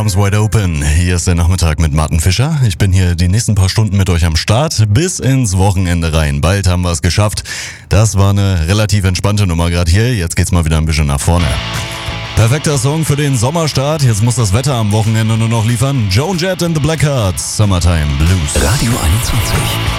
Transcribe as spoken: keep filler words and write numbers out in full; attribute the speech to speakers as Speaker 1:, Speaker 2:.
Speaker 1: Arms wide open. Hier ist der Nachmittag mit Martin Fischer. Ich bin hier die nächsten paar Stunden mit euch am Start bis ins Wochenende rein. Bald haben wir es geschafft. Das war eine relativ entspannte Nummer gerade hier. Jetzt geht's mal wieder ein bisschen nach vorne. Perfekter Song für den Sommerstart. Jetzt muss das Wetter am Wochenende nur noch liefern. Joan Jett and the Blackhearts, Summertime Blues.
Speaker 2: Radio einundzwanzig.